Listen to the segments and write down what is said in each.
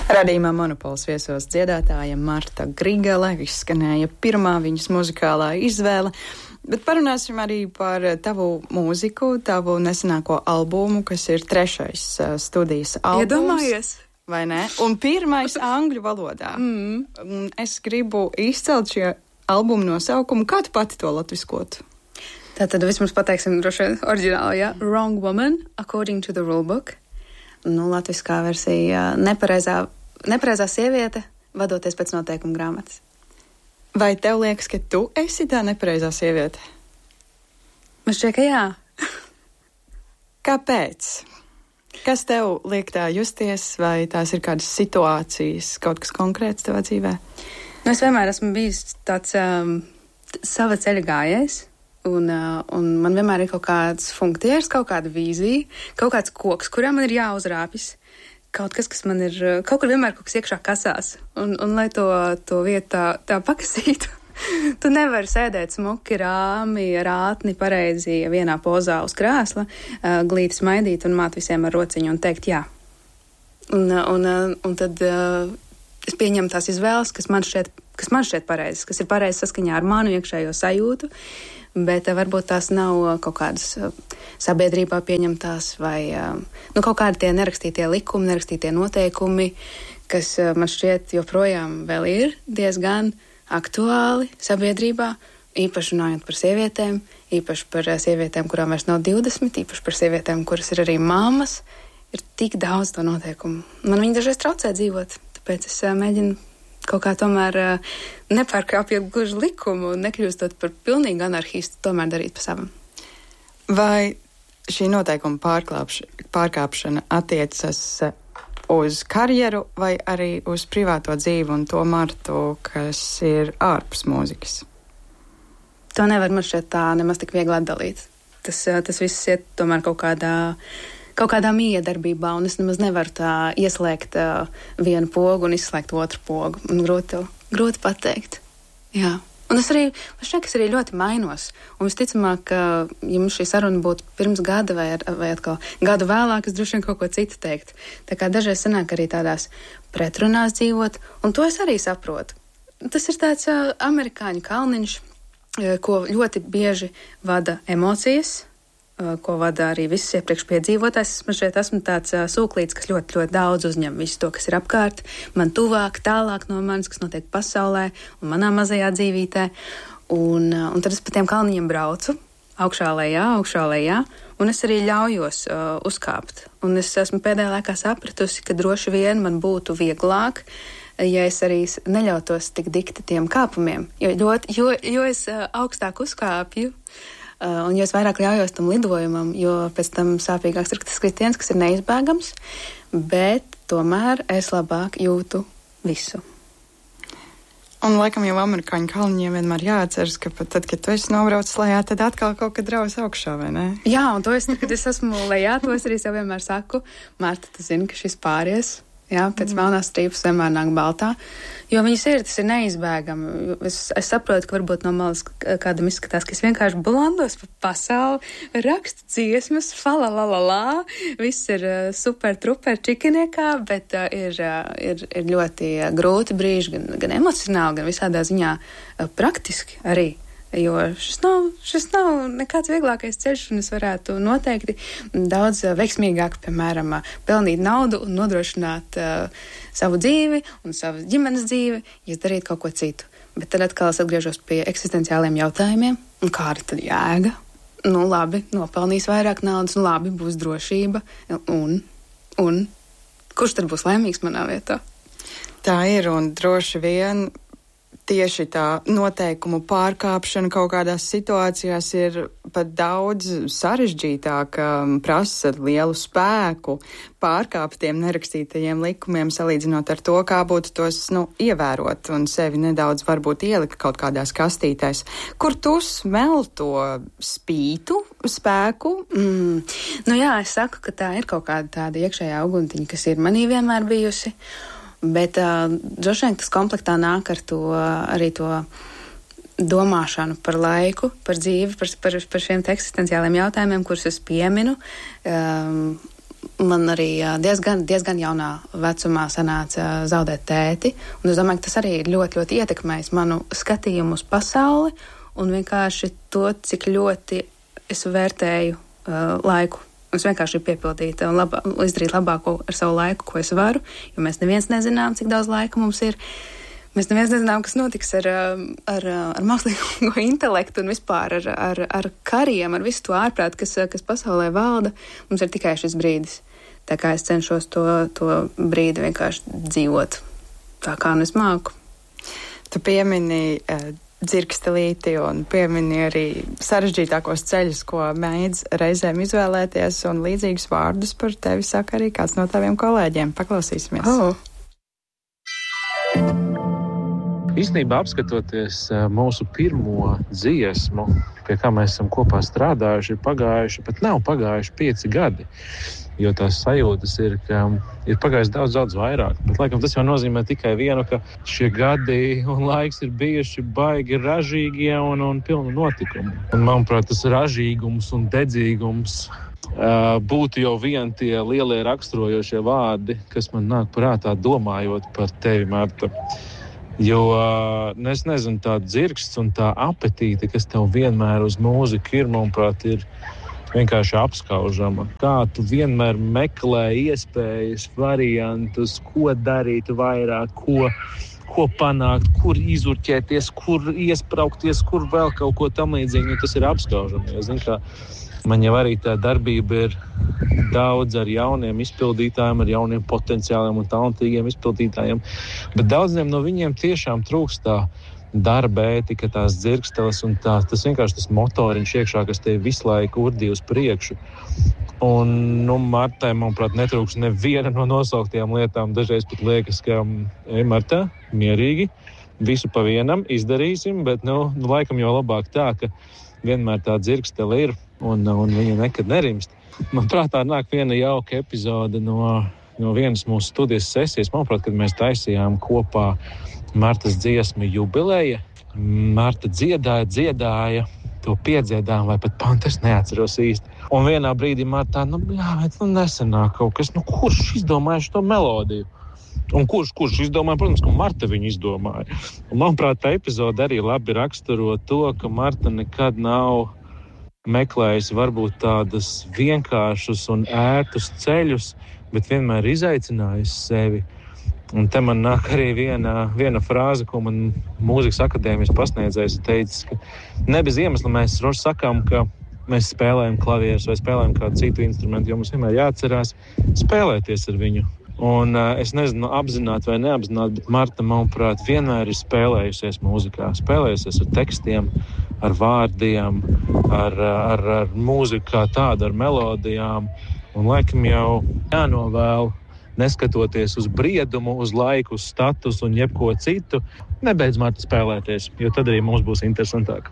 Radījumā Monopols viesos dziedātāja Marta Grigale, izskanēja pirmā viņas muzikālā izvēle, bet parunāsim arī par tavu mūziku, tavu nesenāko albumu, kas ir 3. studijas albums. Iedomājies! Vai ne? Un 1. angļu valodā. Es gribu izcelt šie albumu nosaukumu. Kā tu pati to latviskotu? Tātad vismaz pateiksim droši vien oriģināli, ja? Wrong Woman, According to the Rulebook. Latviskā versija nepareizā sieviete, vadoties pēc noteikuma grāmatas. Vai tev liekas, ka tu esi tā nepareizā sieviete? Man šķiet, ka jā. Kāpēc? Kas tev liek tā justies, vai tās ir kādas situācijas, kaut kas konkrēts tavā dzīvē? Es vienmēr esmu bijis tāds sava ceļa gājējs, un man vienmēr ir kaut kāds funkcijas, kaut kāda vīzija, kaut kāds koks, kurā man ir jāuzrāpjas. Kaut kas, kas man ir, kaut kur vienmēr kaut kas iekšā kasās, un lai to vietu tā pakasītu, tu nevari sēdēt smuki, rāmi, rātni, pareizi vienā pozā uz krēsla, glīti smaidīt un māt visiem ar rociņu un teikt jā. Un tad es pieņemu tās izvēles, kas man šķiet pareizes, kas ir pareizes saskaņā ar manu iekšējo sajūtu, bet varbūt tās nav kaut kādas sabiedrībā pieņemtās vai kaut kādi tie nerakstītie likumi, nerakstītie noteikumi, kas man šķiet joprojām vēl ir diezgan aktuāli sabiedrībā, īpaši runājot par sievietēm, īpaši par sievietēm, kurām vairs nav 20, īpaši par sievietēm, kuras ir arī mammas, ir tik daudz to noteikumu. Man viņi dažreiz traucē dzīvot, tāpēc es mēģinu kaut kā tomēr nepārkāpjot gluži likumu un nekļūstot par pilnīgu anarhistu, tomēr darīt pa savam. Vai šī noteikuma pārkāpšana attiecas uz karjeru vai arī uz privāto dzīvi un to Martu, kas ir ārpus mūzikas? To nevar man šeit tā nemaz tik viegli atdalīt. Tas viss iet tomēr kaut kādā miedarbībā, un es nemaz nevaru tā ieslēgt vienu pogu un izslēgt otru pogu. Man grūti pateikt. Jā. Un man šķiet, ka es arī ļoti mainos. Un visticamāk, ka, ja mums šī saruna būtu pirms gada vai atkal gadu vēlāk, es droši vien kaut ko citu teikt. Tā kā dažreiz sanāk arī tādās pretrunās dzīvot, un to es arī saprotu. Tas ir tāds amerikāņu kalniņš, ko ļoti bieži vada emocijas, ko vada arī viss iepriekš piedzīvotājs. Es šeit esmu tāds sūklīts, kas ļoti, ļoti daudz uzņem visu to, kas ir apkārt, man tuvāk, tālāk no manis, kas notiek pasaulē un manā mazajā dzīvītē. Un tad es pa tiem kalniņiem braucu, augšā lejā, un es arī ļaujos uzkāpt. Un es esmu pēdējā laikā sapratusi, ka droši vien man būtu vieglāk, ja es arī neļautos tik dikti tiem kāpumiem, jo es augstāk uzkāpju, un jo es vairāk ļaujos tam lidojumam, jo pēc tam sāpīgāks ir tas kritiens, kas ir neizbēgams, bet tomēr es labāk jūtu visu. Un laikam jau amerikāņu kalniņiem vienmēr jāatceras, ka pat tad, kad tu esi nobraucis lejā, tad atkal kaut kad draus augšā, vai ne? Jā, un kad es esmu lejā, to es arī sev vienmēr saku, Marta, tu zini, ka šis pāries. Jā, pēc melnās strīpas vienmēr nāk baltā, jo tas ir neizbēgami. Es saprotu, ka varbūt no malas kādam izskatās, ka es vienkārši blandos pa pasauli, rakstu dziesmas, falalalala, viss ir super, truper, čikiniekā, bet ir ļoti grūti brīži, gan emocionāli, gan visādā ziņā praktiski arī. Jo šis nav nekāds vieglākais ceļš, un es varētu noteikti daudz veiksmīgāk, piemēram, pelnīt naudu un nodrošināt savu dzīvi un savu ģimenes dzīvi, ja es darītu kaut ko citu. Bet tad atkal es atgriežos pie eksistenciāliem jautājumiem, un kāda tad jēga? Labi, nopelnīs vairāk naudas, labi, būs drošība, un kurš tad būs laimīgs manā vietā? Tā ir, un droši vien tieši tā noteikumu pārkāpšana kaut kādās situācijās ir pat daudz sarežģītāk, prasa lielu spēku pārkāpt tiem nerakstītajiem likumiem, salīdzinot ar to, kā būtu tos, ievērot un sevi nedaudz varbūt ielikt kaut kādās kastītēs. Kur tu smel to spēku? Jā, es saku, ka tā ir kaut kāda tāda iekšējā uguntiņa, kas ir manī vienmēr bijusi. Bet droši vien tas komplektā nāk ar arī to domāšanu par laiku, par dzīvi, par šiem eksistenciāliem jautājumiem, kurus es pieminu. man arī diezgan jaunā vecumā sanāca zaudēt tēti, un es domāju, ka tas arī ļoti, ļoti ietekmējis manu skatījumu uz pasauli un vienkārši to, cik ļoti es vērtēju laiku. Es vienkārši piepildīju un izdarīju labāko ar savu laiku, ko es varu, jo mēs neviens nezinām, cik daudz laika mums ir. Mēs neviens nezinām, kas notiks ar mākslīgo intelektu un vispār ar kariem, ar visu to ārprātu, kas pasaulē valda. Mums ir tikai šis brīdis. Tā kā es cenšos to brīdi vienkārši dzīvot tā, kā nu es māku. Tu piemini dzirkstelīti un piemini arī sarežģītākos ceļus, ko mēdz reizēm izvēlēties, un līdzīgus vārdus par tevi saka arī kāds no taviem kolēģiem. Paklausīsimies. Īstenībā apskatoties mūsu pirmo dziesmu, pie kā mēs esam kopā strādājuši, nav pagājuši 5 gadi. Jo tās sajūtas ir, ka ir pagājis daudz vairāk. Bet, laikam, tas jau nozīmē tikai vienu, ka šie gadi un laiks ir bijuši baigi ražīgie un pilni notikumu. Un, manuprāt, tas ražīgums un dedzīgums būtu jau vien tie lielie raksturojošie vārdi, kas man nāk prātā domājot par tevi, Marta. Jo, es nezinu, tā dzirksts un tā apetīte, kas tev vienmēr uz mūziku ir, manuprāt, ir vienkārši apskaužama. Kā tu vienmēr meklē iespējas, variantus, ko darīt vairāk, ko panākt, kur izurķēties, kur iespraukties, kur vēl kaut ko tam līdzīgi. Tas ir apskaužami. Jo, zin, kā, man jau arī tā darbība ir daudz ar jauniem izpildītājiem, ar jauniem potenciāliem un talantīgiem izpildītājiem, bet daudziem no viņiem tiešām trūkst tā darba ētika, tās dzirksteles un tas vienkārši tas motoriņš iekšā, kas te visu laiku urdī uz priekšu. Un, Martai, manuprāt, netrūks neviena no nosauktajām lietām. Dažreiz pat liekas, ka, Marta, mierīgi, visu pa vienam izdarīsim, bet, laikam jau labāk tā, ka vienmēr tā dzirkstele ir un viņa nekad nerimst. Man prātā nāk viena jauka epizode no vienas mūsu studijas sesijas, manuprāt, kad mēs taisījām kopā Martas dziesmu Jubileja. Marta dziedāja, to piedziedām, vai pat pantu, es neatceros īsti. Un vienā brīdī Marta nesenāk kaut kas, kurš izdomāja šo melodiju? Un kurš izdomāja? Protams, ka Marta viņu izdomāja. Un, manuprāt, tā epizode arī labi raksturo to, ka Marta nekad nav meklējusi varbūt tādas vienkāršus un ērtus ceļus, bet vienmēr izaicinājusi sevi. Un te man nāk arī viena frāze, ko man mūzikas akadēmijas pasniedzējs teicis, ka ne bez iemesla mēs sakām, ka mēs spēlējam klavierus vai spēlējam kādu citu instrumentu, jo mums vienmēr jāatcerās spēlēties ar viņu. Un es nezinu, apzināti vai neapzināti, bet Marta, manuprāt, vienmēr ir spēlējusies mūzikā. Spēlējusies ar tekstiem, ar vārdiem, ar mūziku kā tādu, ar melodijām. Un laikam jau jānovēl, neskatoties uz briedumu, uz laiku, uz statusu un jebko citu, nebeidz Marta spēlēties, jo tad arī mums būs interesantāk.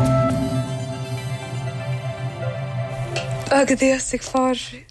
Ak, Dievs, cik forši!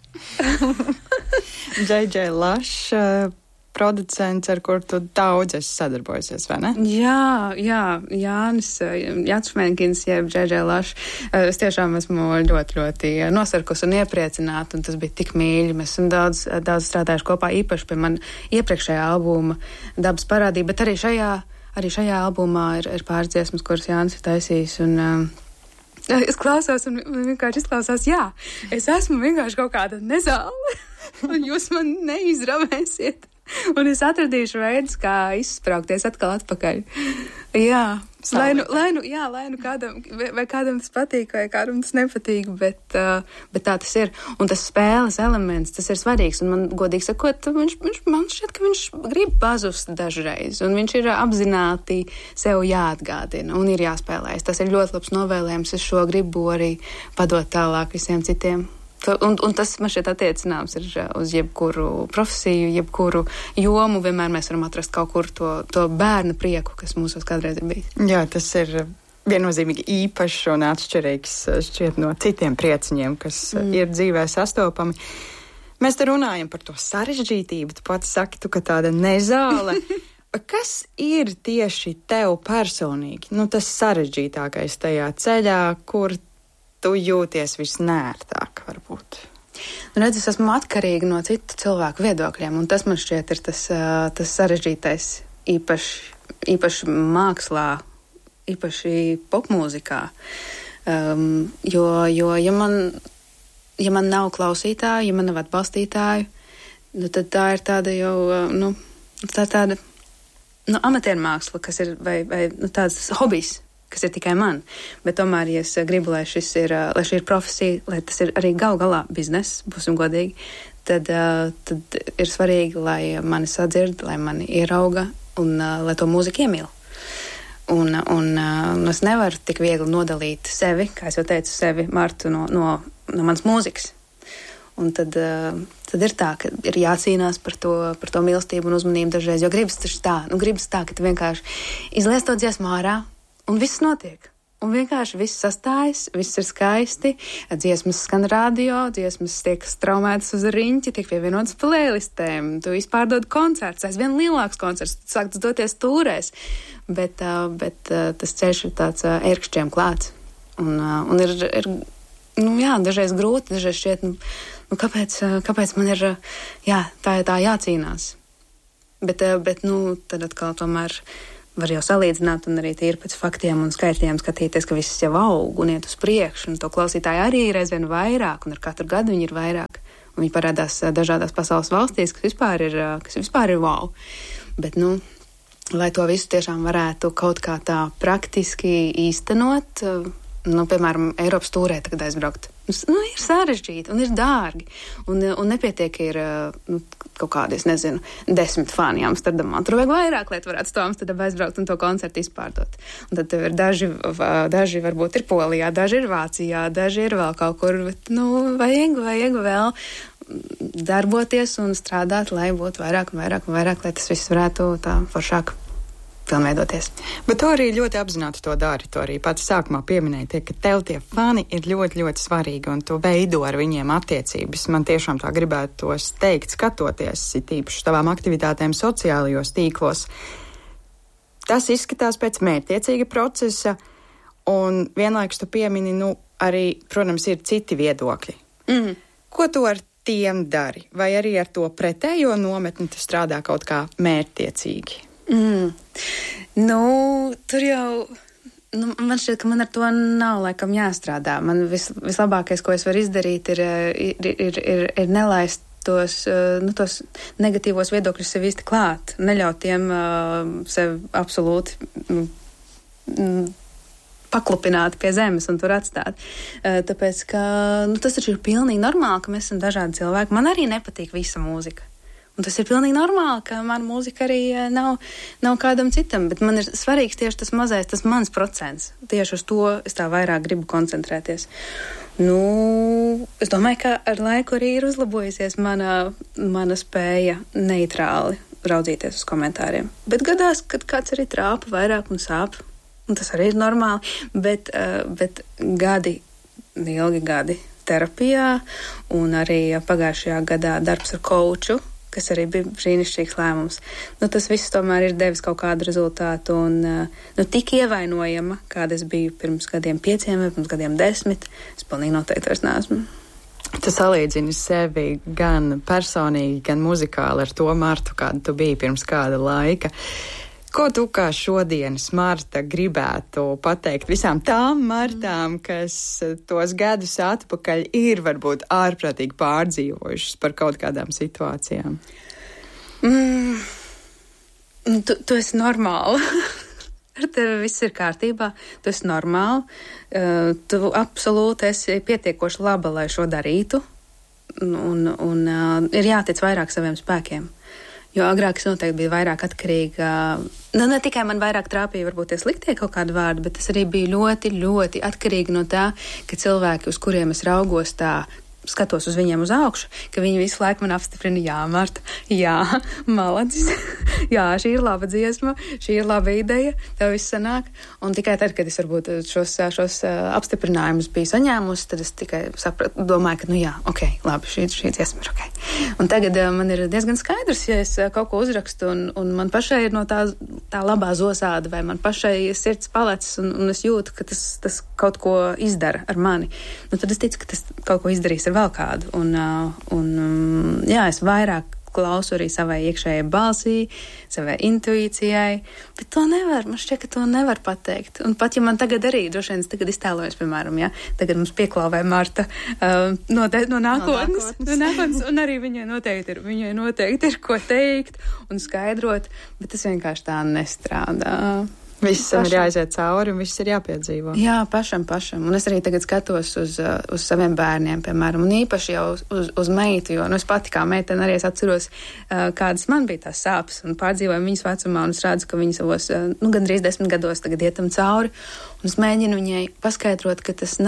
J.J. Lash, producents, ar kur tu daudz esi sadarbojusies, vai ne? Jā, Jānis Šmenkins, jeb J.J. Lash. Es tiešām esmu ļoti nosarkus un iepriecināta, un tas bija tik mīļi. Mēs esam daudz strādājuši kopā, īpaši pie man iepriekšējā albuma Dabas parādība, bet arī šajā albumā ir pāris dziesmas, kuras Jānis ir taisījis, un es klausos un vienkārši izklausās, jā, es esmu vienkārši kaut kāda nezāle, un jūs man neizravēsiet. Un es atradīšu veidus, kā izspraukties atkal atpakaļ. Jā, lai nu kādam tas patīk, vai kādam tas nepatīk, bet tā tas ir. Un tas spēles elements, tas ir svarīgs. Un man, godīgi sakot, man šķiet, ka viņš grib pazust dažreiz. Un viņš ir apzināti sev jāatgādina un ir jāspēlējas. Tas ir ļoti labs novēlējums. Es šo gribu arī padot tālāk visiem citiem. Un tas man šeit attiecināms ir uz jebkuru profesiju, jebkuru jomu. Vienmēr mēs varam atrast kaut kur to bērna prieku, kas mūsos kādreiz ir bijis. Jā, tas ir viennozīmīgi īpašs un atšķirīgs šķiet no citiem prieciņiem, kas ir dzīvē sastopami. Mēs te runājam par to sarežģītību. Tu pats saki, ka tāda nezāle. Kas ir tieši tev personīgi? Tas sarežģītākais tajā ceļā, kur tu jūties visnērtāk, varbūt? Redz, es esmu atkarīga no citu cilvēku viedokļiem, un tas man šķiet ir tas sarežģītais īpaši mākslā, īpaši popmūzikā. Jo ja man nav klausītāju, ja man nav atbalstītāju, tad tā ir tāda jau, tā ir tāda amatiermāksla, kas ir, vai tāds hobijs, kas ir tikai man. Bet tomēr, ja es gribu, lai šī ir profesija, lai tas ir arī gal galā bizness, būsim godīgi, tad ir svarīgi, lai mani sadzird, lai mani ierauga un lai to mūziku iemīl. Un es nevaru tik viegli nodalīt sevi, kā es jau teicu, sevi, Martu, no manas mūzikas. Un tad ir tā, ka ir jācīnās par to mīlestību un uzmanību dažreiz, jo gribas tā, ka tu vienkārši izliec to dziesmu ārā un viss notiek. Un vienkārši viss sastājas, viss ir skaisti, dziesmas skan radio, dziesmas tiek straumētas uz riņķi, tiek pievienotas playlistēm, tu izpārdod koncerts, aizvien lielāks koncerts, tu sāktas doties tūrēs, bet tas ceļš ir tāds ērkšķiem klāts. Un ir dažreiz grūti, dažreiz šķiet, kāpēc man ir, tā jācīnās. Bet tad atkal tomēr var jau salīdzināt un arī tīri pēc faktiem un skaitļiem skatīties, ka viss jau aug un iet uz priekšu, un to klausītāji arī ir aizvien vairāk, un ar katru gadu viņi ir vairāk. Un viņi parādās dažādās pasaules valstīs, kas vispār ir wow. Bet, lai to visu tiešām varētu kaut kā tā praktiski īstenot, piemēram, Eiropas tūrē tagad aizbraukt. Ir sarežģīti un ir dārgi. Un nepietiek ir kaut kādi, 10 fani Amsterdamā. Tur vajag vairāk, lai tu varētu to Amsterdamā aizbraukt un to koncertu izpārdot. Un tad tev ir daži varbūt ir Polijā, daži ir Vācijā, daži ir vēl kaut kur. Bet, vajag vēl darboties un strādāt, lai būtu vairāk un vairāk un vairāk, lai tas viss varētu tā foršāk pilnveidoties. Bet tu arī ļoti apzināti to dari. Tu arī pats sākumā pieminēji, ka tev tie fani ir ļoti, ļoti svarīgi un tu veido ar viņiem attiecības. Man tiešām tā gribētu tos teikt, skatoties īpaši tavām aktivitātēm sociālajos tīklos. Tas izskatās pēc mērķtiecīga procesa un vienlaikus tu piemini, arī, protams, ir citi viedokļi. Ko tu ar tiem dari? Vai arī ar to pretējo nometni tu strādā kaut kā mērķtiecīgi? Tur jau, man šķiet, ka man ar to nav laikam jāstrādā. Man vislabākais, ko es varu izdarīt, ir nelaist tos negatīvos viedokļus sev īsti klāt. Neļaut tiem sev absolūti paklupināt pie zemes un tur atstāt. Tāpēc, ka tas taču ir pilnīgi normāli, ka mēs esam dažādi cilvēki. Man arī nepatīk visa mūzika. Un tas ir pilnīgi normāli, ka mana mūzika arī nav kādam citam, bet man ir svarīgs tieši tas mazais, tas mans procents. Tieši uz to es tā vairāk gribu koncentrēties. Es domāju, ka ar laiku arī ir uzlabojusies mana spēja neitrāli raudzīties uz komentāriem. Bet gadās, kad kāds arī trāpa vairāk un sāp, un tas arī ir normāli, bet ilgi gadi terapijā un arī pagājušajā gadā darbs ar kouču, kas arī bija brīnišķīgs lēmums. Tas viss tomēr ir devis kaut kādu rezultātu un tik ievainojama, kāda es biju pirms gadiem 5 vai pirms gadiem 10, es pilnīgi noteikti vairs neesmu. Tu salīdzini sevi gan personīgi, gan muzikāli ar to Martu, kāda tu biji pirms kāda laika. Ko tu kā šodienas Marta gribētu pateikt visām tām Martām, kas tos gadus atpakaļ ir varbūt ārprātīgi pārdzīvojušas par kaut kādām situācijām? Tu esi normāla. Ar tevi viss ir kārtībā. Tu esi normāla. Tu absolūti esi pietiekoši laba, lai šo darītu. Un ir jātic vairāk saviem spēkiem. Jo agrāk es noteikti biju vairāk atkarīga, ne tikai man vairāk trāpīja varbūt tie sliktie kaut kādi vārdi, bet es arī biju ļoti, ļoti atkarīga no tā, ka cilvēki, uz kuriem es raugos tā, skatos uz viņiem uz augšu, ka viņi visu laiku man apstiprina, jā, Marta, jā, malacis, jā, šī ir laba dziesma, šī ir laba ideja, tev viss sanāk. Un tikai tad, kad es varbūt šos apstiprinājumus biju saņēmusi, tad es tikai domāju, ka, labi, šī dziesma ir ok. Un tagad man ir diezgan skaidrs, ja es kaut ko uzrakstu un man pašai ir no tā labā zosāda, vai man pašai sirds palecis un es jūtu, ka tas kaut ko izdara ar mani. Tad es ticu, ka tas kaut ko izdarīs ir vēl kādu. Jā, es vairāk klausu arī savai iekšējai balsī, savai intuīcijai, bet to nevar, man šķiet, ka to nevar pateikt. Un pat, ja man tagad arī, droši vien, es tagad iztēlojos, piemēram, ja, tagad mums pieklāvē Marta no nākotnes, un arī viņai noteikti ir ko teikt un skaidrot, bet tas vienkārši tā nestrādā. Visam ir jāiziet cauri un viss ir jāpiedzīvo. Jā, pašam. Un es arī tagad skatos uz saviem bērniem, piemēram, un īpaši jau uz meitu, jo es pati kā meitene arī atceros, kādas man bija tās sāpes un pārdzīvoju viņas vecumā, un es redzu, ka viņa savos, gandrīz 10 gados tagad ietam cauri, un es mēģinu viņai paskaidrot, ka tas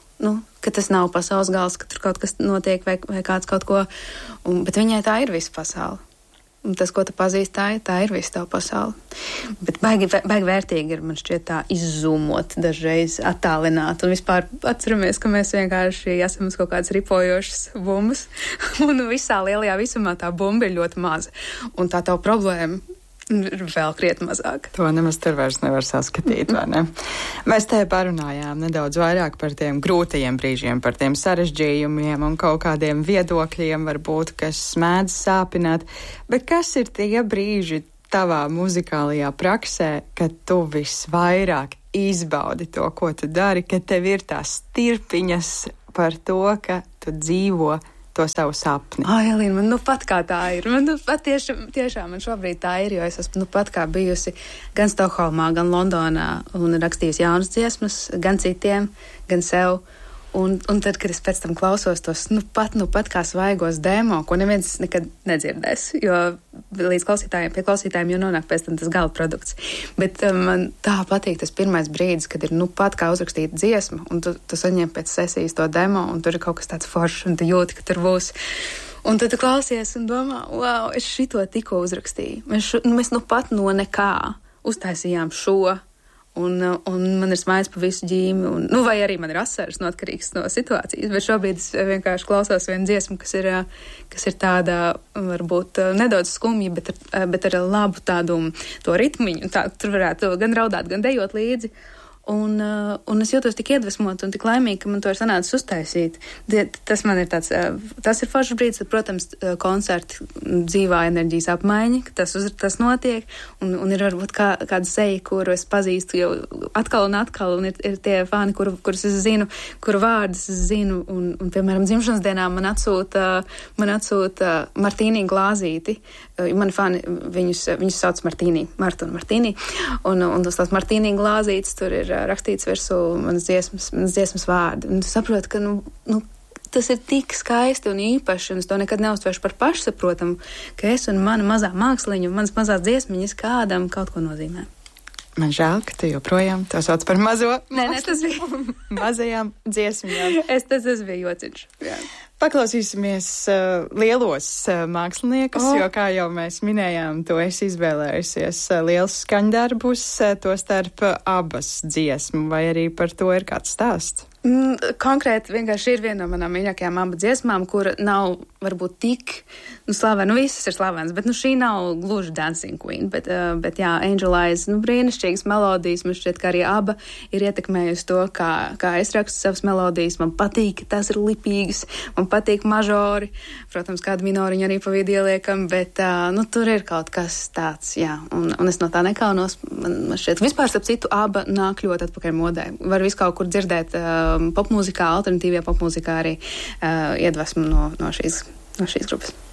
nav pasaules gals, ka tur kaut kas notiek vai kāds kaut ko, bet viņai tā ir visa pasaule. Un tas, ko tu pazīst, tā ir visa tava pasaule. Bet baigi vērtīgi ir, man šķiet, tā izzūmot, dažreiz attālināt. Un vispār atceramies, ka mēs vienkārši esam uz kaut kādas ripojošas bumbas. Un visā lielajā visumā tā bumba ir ļoti maza. Un tā tava problēma ir vēl krietni mazāk. To nemaz tur vairs nevar saskatīt, vai ne? Mēs te parunājām nedaudz vairāk par tiem grūtajiem brīžiem, par tiem sarežģījumiem un kaut kādiem viedokļiem varbūt, kas mēdz sāpināt. Bet kas ir tie brīži tavā muzikālajā praksē, kad tu visvairāk izbaudi to, ko tu dari, ka tev ir tās tirpiņas par to, ka tu dzīvo to savu sapni? Elīna, man pat kā tā ir. Man pat tiešām man šobrīd tā ir, jo es esmu pat kā bijusi gan Stokholmā, gan Londonā un rakstījusi jaunas dziesmas, gan citiem, gan sev. Un tad, kad es pēc tam klausos tos, pat kā svaigos demo, ko neviens nekad nedzirdēs, jo pie klausītājiem jau nonāk pēc tam tas gala produkts. Bet man tā patīk tas pirmais brīdis, kad ir pat kā uzrakstīta dziesma, un tu saņem pēc sesijas to demo, un tur ir kaut kas tāds foršs, un tu jūti, ka tur būs. Un tad tu klausies un domā, wow, es šito tikko uzrakstīju. Mēs pat no nekā uztaisījām šo. Un man ir smaids pa visu ģīmi, vai arī man ir asaras, atkarīgs no situācijas, bet šobrīd es vienkārši klausos vienu dziesmu, kas ir tāda, varbūt nedaudz skumja, bet ar labu tādu to ritmiņu, tur varētu gan raudāt, gan dejot līdzi. Un es jūtos tik iedvesmot un tik laimīgi, ka man to ir sanācis uztaisīt. Tas man ir tāds, tas ir foršs brīdis, tad, protams, koncerti, dzīvā enerģijas apmaiņa, ka tas notiek, un ir varbūt kāda seja, kuru es pazīstu jau atkal, un ir tie fani, kurus es zinu, kuru vārdus es zinu, un piemēram, dzimšanas dienā man atsūta Martīnī glāzīti. Mani fani, viņus sauc Marta un Martīnī, un tās Martīnī glāzītes tur ir rakstīts virsū manas dziesmas vārdi. Un tu saproti, ka tas ir tik skaisti un īpaši, un es to nekad neuztveršu par pašsaprotamu, ka es un mana mazā māksliņa un manas mazās dziesmiņas kādam kaut ko nozīmē. Man žēl, ka tu joprojām to sauc par mazo. Nē, tas bija mazajām dziesmiņām. Tas bija jociņš. Jā. Paklausīsimies lielos māksliniekus, jo, kā jau mēs minējām, tu esi izvēlējusies liels skaņdarbus, to starp abas dziesmu, vai arī par to ir kāds stāsts? Konkrēti vienkārši ir viena no manām mīļākajām abu dziesmām, kura nav varbūt tik slavena, visas ir slavenas, bet šī nav gluži Dancing Queen, bet jā, Angel Eyes, brīnišķīgas melodijas, man šķiet, ka arī aba ir ietekmējusi to, kā es rakstu savas melodijas, man patīk, ka tās ir lipīgas, man patīk mažori, protams, kādu minoriņu arī pa vidu ieliekam, bet tur ir kaut kas tāds, jā, un es no tā nekaunos, man šķiet, vispār starp citu aba nāk ļoti atpakaļ modē, var visu kaut kur dzirdēt popmūzikā, alternatīvajā popmūzikā arī iedvesmu no šīs grupas.